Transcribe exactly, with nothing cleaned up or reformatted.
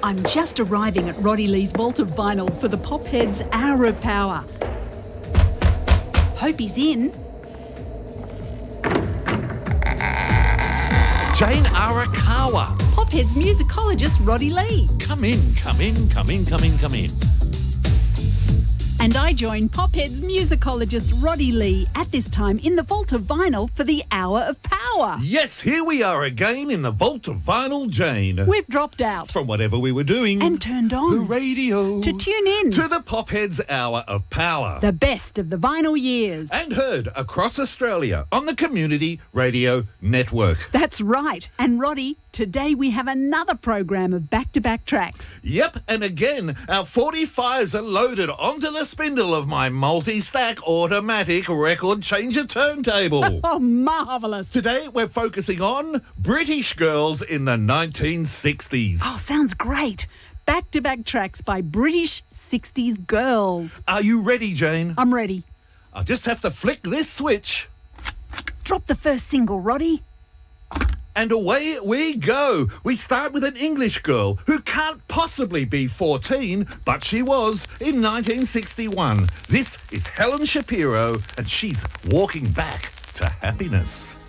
I'm just arriving at Roddy Lee's Vault of Vinyl for the Popheads Hour of Power. Hope he's in. Jane Arakawa. Popheads musicologist Roddy Lee. Come in, come in, come in, come in, come in. And I join Popheads musicologist Roddy Lee at this time in the Vault of Vinyl for the Hour of Power. Yes, here we are again in the Vault of Vinyl, Jane. We've dropped out. From whatever we were doing. And turned on. The radio. To tune in. To the Popheads Hour of Power. The best of the vinyl years. And heard across Australia on the Community Radio Network. That's right. And Roddy, today we have another program of back-to-back tracks. Yep, and again, our forty-fives are loaded onto the spindle of my multi-stack automatic record changer turntable. Oh, marvellous. Today we're focusing on British girls in the nineteen sixties. Oh, sounds great. Back-to-back tracks by British sixties girls. Are you ready, Jane? I'm ready. I'll just have to flick this switch. Drop the first single, Roddy. And away we go. We start with an English girl who can't possibly be fourteen, but she was in nineteen sixty-one. This is Helen Shapiro, and she's walking back to happiness.